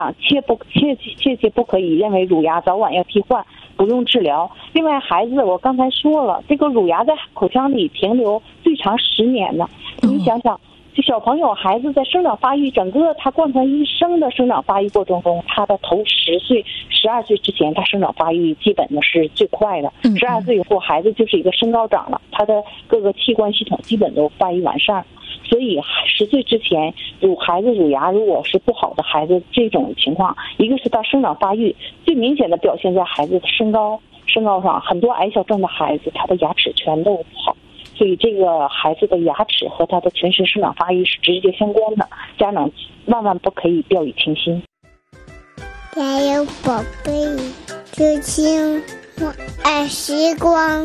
切不可以认为乳牙早晚要替换，不用治疗。另外，孩子我刚才说了，这个乳牙在口腔里停留最长10年呢。你想想，这小朋友孩子在生长发育，整个他贯穿一生的生长发育过程中，他的头10岁、12岁之前，他生长发育基本的是最快的。12岁以后，孩子就是一个身高长了，他的各个器官系统基本都发育完善。所以10岁之前，孩子乳牙如果是不好的孩子，这种情况，一个是他生长发育最明显的表现在孩子的身高上，很多矮小症的孩子，他的牙齿全都不好。所以这个孩子的牙齿和他的全身生长发育是直接相关的，家长万万不可以掉以轻心。 加油宝贝，知青我爱时光。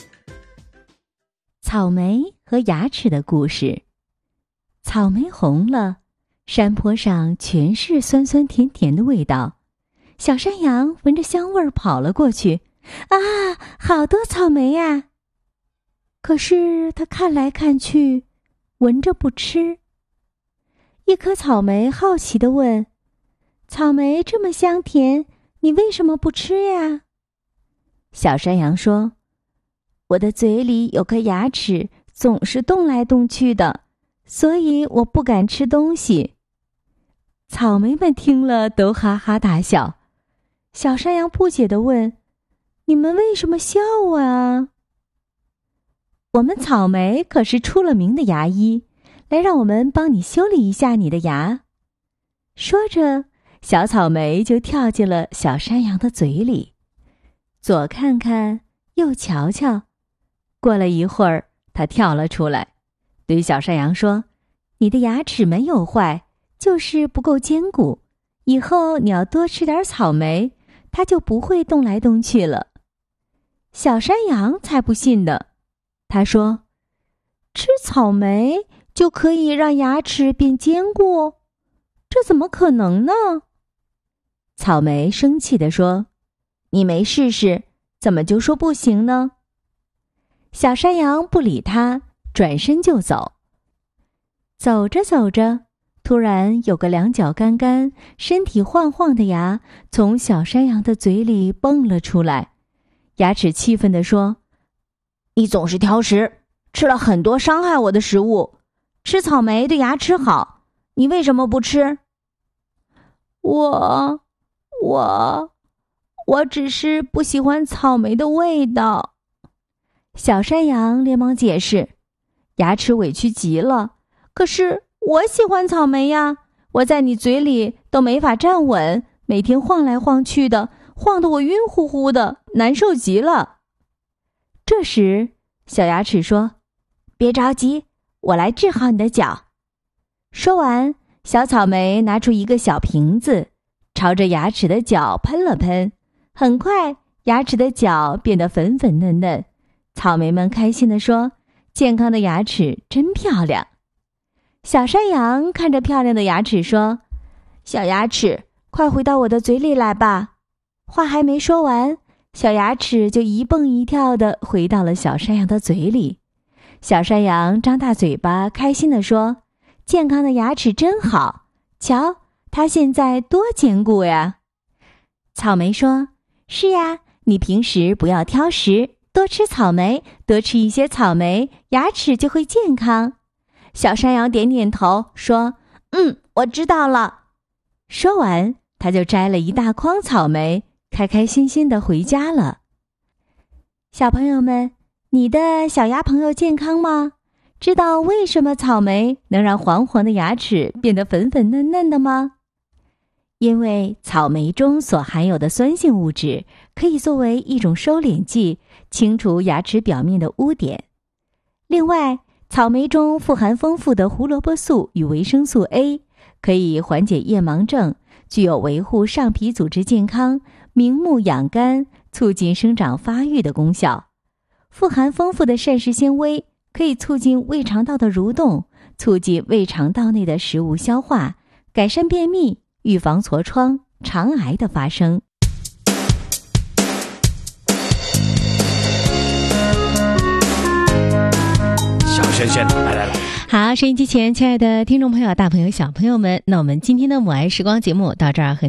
草莓和牙齿的故事。草莓红了，山坡上全是酸酸甜甜的味道。小山羊闻着香味儿跑了过去，啊，好多草莓呀！可是他看来看去，闻着不吃。一颗草莓好奇地问：草莓这么香甜，你为什么不吃呀？小山羊说：我的嘴里有颗牙齿，总是动来动去的，所以我不敢吃东西。草莓们听了都哈哈大笑。小山羊不解地问：你们为什么笑我啊？我们草莓可是出了名的牙医，来让我们帮你修理一下你的牙。说着，小草莓就跳进了小山羊的嘴里，左看看，右瞧瞧。过了一会儿，它跳了出来，对小山羊说：你的牙齿没有坏，就是不够坚固，以后你要多吃点草莓，它就不会动来动去了。小山羊才不信呢，他说：吃草莓就可以让牙齿变坚固？这怎么可能呢？草莓生气地说：你没试试，怎么就说不行呢？小山羊不理他，转身就走。走着走着，突然有个两脚干干、身体晃晃的牙从小山羊的嘴里蹦了出来。牙齿气愤地说：你总是挑食，吃了很多伤害我的食物。吃草莓对牙齿好，你为什么不吃？我只是不喜欢草莓的味道。小山羊连忙解释。牙齿委屈极了，可是我喜欢草莓呀，我在你嘴里都没法站稳，每天晃来晃去的，晃得我晕乎乎的，难受极了。这时，小牙齿说：别着急，我来治好你的脚。说完，小草莓拿出一个小瓶子，朝着牙齿的脚喷了喷，很快牙齿的脚变得粉粉嫩嫩。草莓们开心地说：健康的牙齿真漂亮。小山羊看着漂亮的牙齿说：小牙齿，快回到我的嘴里来吧。话还没说完，小牙齿就一蹦一跳地回到了小山羊的嘴里。小山羊张大嘴巴开心地说：健康的牙齿真好，瞧它现在多坚固呀。草莓说：是呀，你平时不要挑食，多吃草莓，多吃一些草莓，牙齿就会健康。小山羊点点头说：我知道了。说完，他就摘了一大筐草莓，开开心心地回家了。小朋友们，你的小牙朋友健康吗？知道为什么草莓能让黄黄的牙齿变得粉粉嫩嫩的吗？因为草莓中所含有的酸性物质可以作为一种收敛剂，清除牙齿表面的污点。另外，草莓中富含丰富的胡萝卜素与维生素 A， 可以缓解夜盲症，具有维护上皮组织健康、明目养肝、促进生长发育的功效。富含丰富的膳食纤维，可以促进胃肠道的蠕动，促进胃肠道内的食物消化，改善便秘，预防痤疮、肠癌的发生。 小轩轩，来， 好，收音机前亲爱的听众朋友、大朋友、小朋友们，那我们今天的母爱时光节目到这儿和